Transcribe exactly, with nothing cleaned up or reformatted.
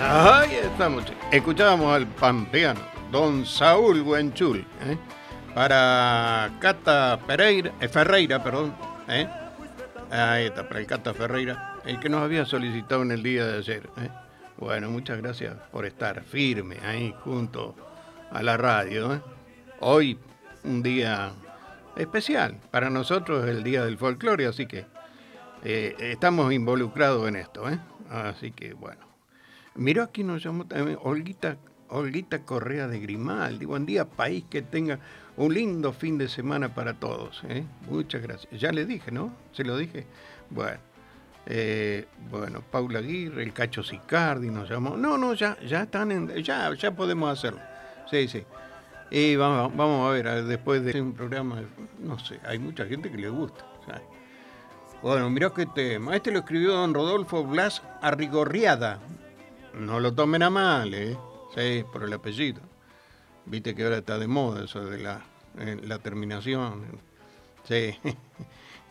Ahí estamos. Escuchábamos al pampeano, don Saúl Buenchul, ¿eh? Para Cata Pereira, eh, Ferreira, perdón. ¿eh? Ahí está, para el Cata Ferreira, el que nos había solicitado en el día de ayer. ¿eh? Bueno, muchas gracias por estar firme ahí junto a la radio. ¿eh? Hoy, un día especial. Para nosotros es el Día del Folclore, así que eh, estamos involucrados en esto. ¿eh? Así que, bueno. Miró aquí nos llamó también Olguita, Olguita Correa de Grimaldi. Buen día, país, que tenga un lindo fin de semana para todos. ¿eh? Muchas gracias. Ya le dije, ¿no? Se lo dije. Bueno, eh, bueno, Paula Aguirre, el Cacho Sicardi nos llamó. No, no, ya, ya están en, ya, ya podemos hacerlo. Sí, sí. Y vamos, vamos a ver, después de un programa, no sé, hay mucha gente que le gusta. ¿sabes? Bueno, mirá qué tema. Este lo escribió don Rodolfo Blas Arrigorriada. No lo tomen a mal, ¿eh? Sí, por el apellido. Viste que ahora está de moda eso de la, eh, la terminación. Sí.